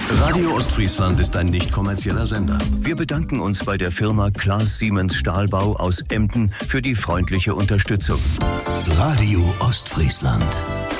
Radio Ostfriesland ist ein nicht kommerzieller Sender. Wir bedanken uns bei der Firma Klaas Siemens Stahlbau aus Emden für die freundliche Unterstützung. Radio Ostfriesland.